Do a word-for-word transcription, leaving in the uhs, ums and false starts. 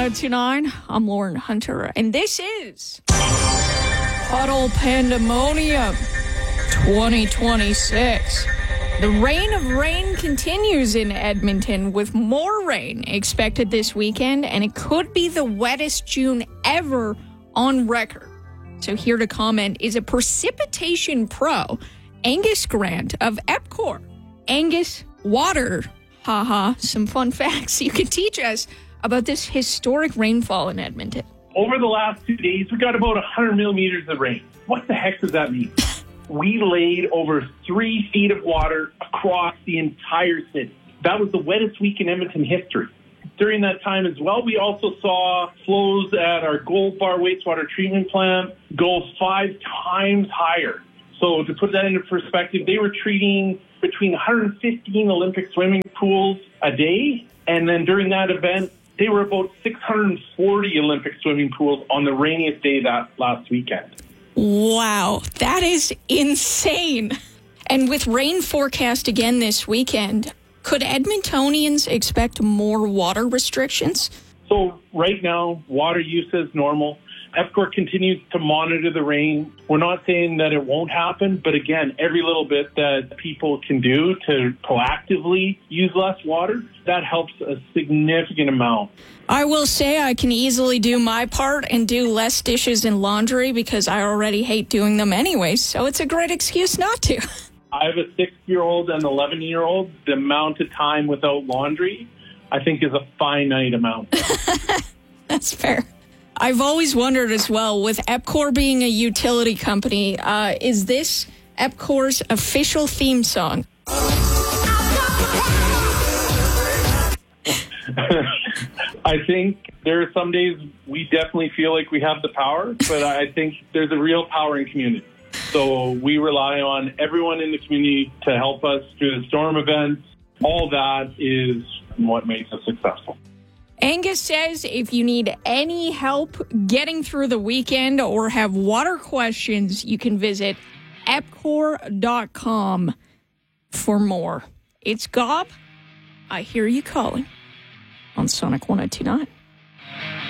ten twenty-nine. I'm Lauren Hunter, and this is Puddle Pandemonium twenty twenty-six. The reign of rain continues in Edmonton, with more rain expected this weekend, and it could be the wettest June ever on record. So here to comment is a precipitation pro, Angus Grant of EPCOR. Angus, water, haha, some fun facts you can teach us about this historic rainfall in Edmonton. Over the last two days, we got about one hundred millimeters of rain. What the heck does that mean? We laid over three feet of water across the entire city. That was the wettest week in Edmonton history. During that time as well, we also saw flows at our Gold Bar wastewater treatment plant go five times higher. So to put that into perspective, they were treating between one hundred fifteen Olympic swimming pools a day. And then during that event, they were about six hundred forty Olympic swimming pools on the rainiest day that last weekend. Wow, that is insane. And with rain forecast again this weekend, could Edmontonians expect more water restrictions? So right now, water use is normal. EPCOR continues to monitor the rain. We're not saying that it won't happen, but again, every little bit that people can do to proactively use less water, that helps a significant amount. I will say I can easily do my part and do less dishes and laundry because I already hate doing them anyway, so it's a great excuse not to. I have a six-year-old and an eleven-year-old. The amount of time without laundry, I think, is a finite amount. That's fair. I've always wondered as well, with EPCOR being a utility company, uh, is this EPCOR's official theme song? I think there are some days we definitely feel like we have the power, but I think there's a real power in community. So we rely on everyone in the community to help us through the storm events. All that is what makes us successful. Angus says if you need any help getting through the weekend or have water questions, you can visit epcor dot com for more. It's Gob. I hear you calling on Sonic one oh two nine.